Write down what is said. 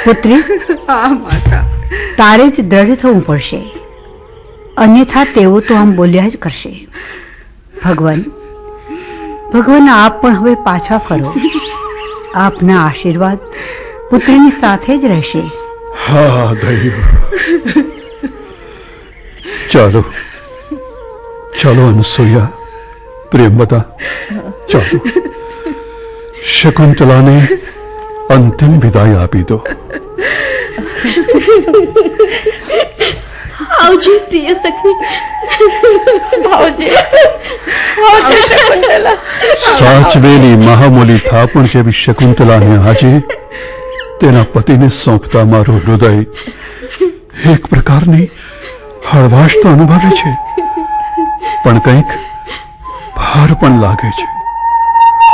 પુત્રી, હા માતા. તારે જ દ્રઢ થવું પડશે, અન્યથા તેઓ તો આમ બોલ્યા જ કરશે. ભગવાન, આપ પણ હવે પાછા ફરો. આપના આશીર્વાદ પુત્રીની સાથે જ રહેશે. હા દૈવ. ચાલો ચાલો અનસૂયા, પ્રેમવતા, ચાલો શકુંતલાને અંતિમ વિદાય આપી દો. આવજે પ્રિય સખી. આવજે શકુંતલા. સાચવેલી મહામૂલી થાપણ જેવી શકુંતલાને આજે તેના પતિને સોંપતા મારું હૃદય એક પ્રકારની હળવાશ તો અનુભવે છે, પણ કંઈક ભાર પણ લાગે છે.